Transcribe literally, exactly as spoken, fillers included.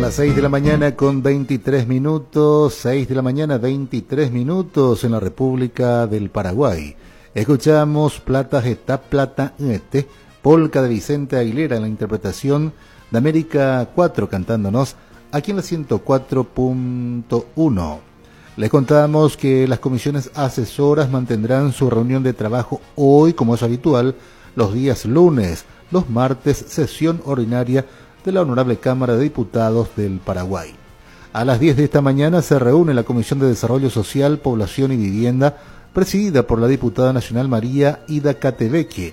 las seis de la mañana con veintitrés minutos, seis de la mañana veintitrés minutos en la República del Paraguay. Escuchamos Plata Geta Plata Este, polca de Vicente Aguilera en la interpretación de América cuatro cantándonos aquí en la ciento cuatro punto uno. Les contamos que las comisiones asesoras mantendrán su reunión de trabajo hoy, como es habitual, los días lunes, los martes, sesión ordinaria de la Honorable Cámara de Diputados del Paraguay. A las diez de esta mañana se reúne la Comisión de Desarrollo Social, Población y Vivienda, presidida por la diputada nacional María Ida Catebeque,